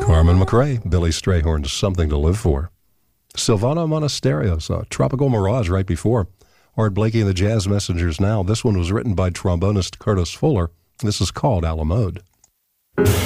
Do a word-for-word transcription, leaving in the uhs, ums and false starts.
Carmen McRae, Billy Strayhorn's Something to Live For. Silvano Monasterios, uh, Tropical Mirage right before. Art Blakey and the Jazz Messengers now. This one was written by trombonist Curtis Fuller. This is called A La Mode.